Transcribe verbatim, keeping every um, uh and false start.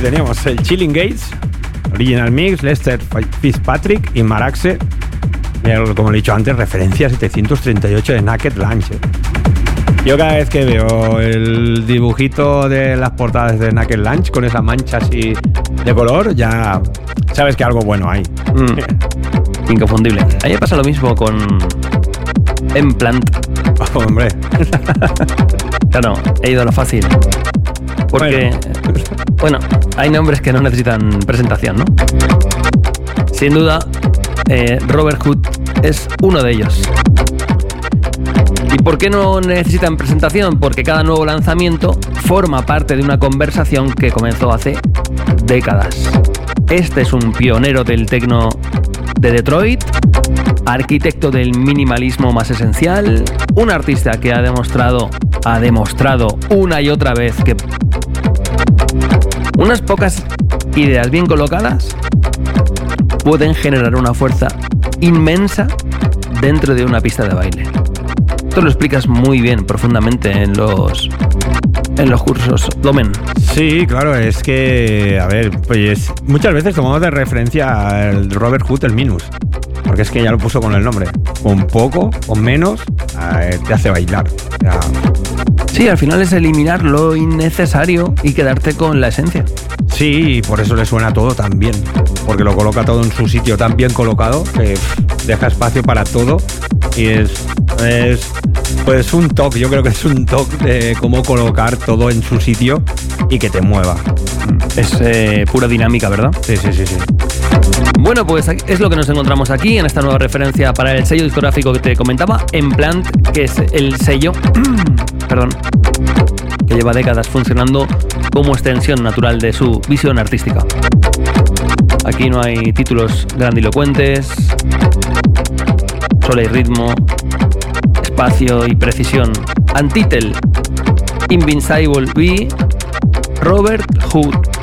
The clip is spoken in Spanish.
teníamos el Chilling Gates, Original Mix, Lester Fitzpatrick y Maraxe. Como he dicho antes, referencia setecientos treinta y ocho de Naked Lunch. ¿eh? Yo cada vez que veo el dibujito de las portadas de Naked Lunch con esa mancha así de color, ya sabes que algo bueno hay. Mm. Inconfundible. A mí me pasa lo mismo con Emplant. Oh, hombre. Claro, he ido a lo fácil. Porque, bueno. bueno, hay nombres que no necesitan presentación, ¿no? Sin duda, eh, Robert Hood es uno de ellos. ¿Y por qué no necesitan presentación? Porque cada nuevo lanzamiento forma parte de una conversación que comenzó hace décadas. Este es un pionero del techno de Detroit, arquitecto del minimalismo más esencial, un artista que ha demostrado, ha demostrado una y otra vez que unas pocas ideas bien colocadas pueden generar una fuerza inmensa dentro de una pista de baile. Esto lo explicas muy bien, profundamente en los en los cursos, Domen. Sí, claro, es que, a ver, pues muchas veces tomamos de referencia al Robert Hood, el Minus, porque es que ya lo puso con el nombre. Con poco, con menos, eh, te hace bailar. O sea, sí, al final es eliminar lo innecesario y quedarte con la esencia. Sí, y por eso le suena todo tan bien, porque lo coloca todo en su sitio tan bien colocado que pff, deja espacio para todo y es, es pues un toque, yo creo que es un toque de cómo colocar todo en su sitio y que te mueva. Es eh, pura dinámica, ¿verdad? Sí, sí, sí, sí. Bueno, pues es lo que nos encontramos aquí en esta nueva referencia para el sello discográfico que te comentaba, Emplant, que es el sello perdón, que lleva décadas funcionando como extensión natural de su visión artística. Aquí no hay títulos grandilocuentes, solo hay ritmo, espacio y precisión. Untitled, Invincible B, Robert Hood.